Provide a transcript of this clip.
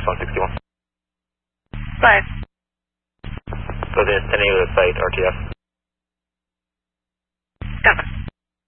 161. 5. Within vicinity of the site, RTF.